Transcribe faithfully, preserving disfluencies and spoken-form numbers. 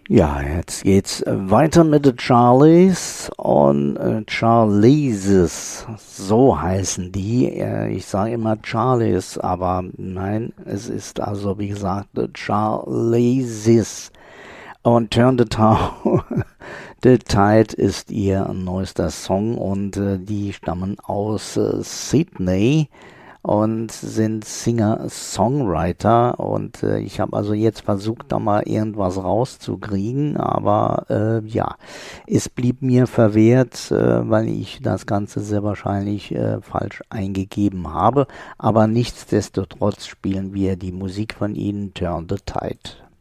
Ja, jetzt geht's weiter mit den Charlies und äh, Charlies, so heißen die. Äh, ich sage immer Charlies, aber nein, es ist also wie gesagt the Charlies. Und Turn the Town, the Tide ist ihr neuester Song und äh, die stammen aus äh, Sydney und sind Singer-Songwriter und äh, ich habe also jetzt versucht, da mal irgendwas rauszukriegen, aber äh, ja, es blieb mir verwehrt, äh, weil ich das Ganze sehr wahrscheinlich äh, falsch eingegeben habe, aber nichtsdestotrotz spielen wir die Musik von ihnen, Turn the Tide.